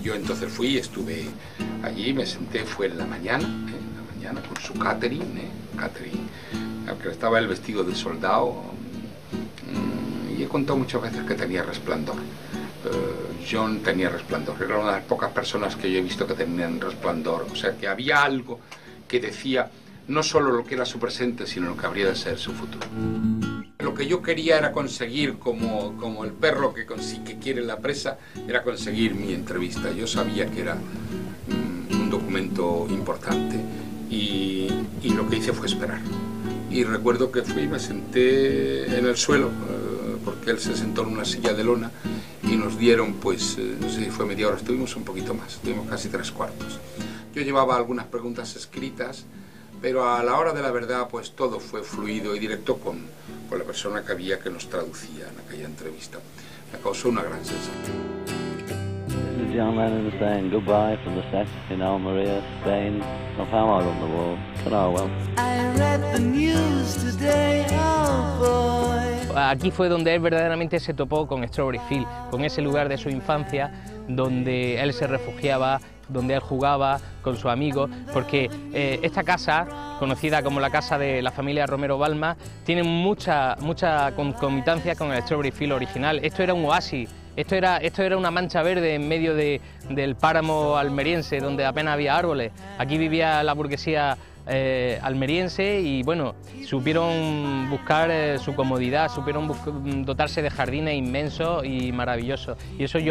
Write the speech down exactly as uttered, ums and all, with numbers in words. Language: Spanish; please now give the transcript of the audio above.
Yo entonces fui, estuve allí, me senté, fue en la mañana, en la mañana con su catering, ¿eh? catering, aunque estaba el vestido de soldado, y he contado muchas veces que tenía resplandor. Uh, John tenía resplandor, era una de las pocas personas que yo he visto que tenían resplandor, o sea que había algo que decía no solo lo que era su presente, sino lo que habría de ser su futuro. Lo que yo quería era conseguir, como, como el perro que, que quiere la presa, era conseguir mi entrevista. Yo sabía que era mm, un documento importante y, y lo que hice fue esperar. Y recuerdo que fui y me senté en el suelo, eh, porque él se sentó en una silla de lona y nos dieron, pues, eh, no sé si fue media hora, estuvimos un poquito más, estuvimos casi tres cuartos. Yo llevaba algunas preguntas escritas, pero a la hora de la verdad, pues todo fue fluido y directo con, con la persona que había que nos traducía en aquella entrevista. Me causó una gran sensación. John Lennon saying goodbye from the set in Almería, Spain. Of how I run the world, but oh well. I read the news today, oh boy. Aquí fue donde él verdaderamente se topó con Strawberry Field, con ese lugar de su infancia donde él se refugiaba, donde él jugaba con sus amigos, porque eh, esta casa, conocida como la casa de la familia Romero Balma, tiene mucha, mucha concomitancia con el Strawberry Field original. Esto era un oasis, esto era, esto era una mancha verde en medio de, del páramo almeriense, donde apenas había árboles. Aquí vivía la burguesía eh, almeriense y bueno, supieron buscar eh, su comodidad, supieron dotarse de jardines inmensos y maravillosos. Y eso yo